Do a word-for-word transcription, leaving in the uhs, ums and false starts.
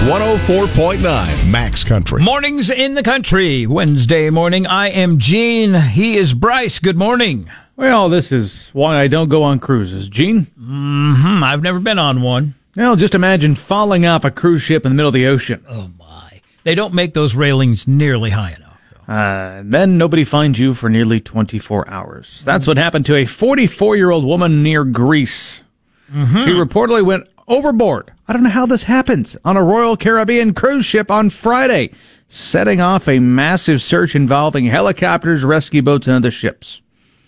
one oh four point nine Max Country. Mornings in the country. Wednesday morning. I am Gene. He is Bryce. Good morning. Well, this is why I don't go on cruises, Gene. Mm-hmm. I've never been on one. Well, just imagine falling off a cruise ship in the middle of the ocean. Oh, my. They don't make those railings nearly high enough. Uh, then nobody finds you for nearly twenty-four hours. That's what happened to a forty-four-year-old woman near Greece. Mm-hmm. She reportedly went overboard. I don't know how this happens. On a Royal Caribbean cruise ship on Friday, setting off a massive search involving helicopters, rescue boats, and other ships.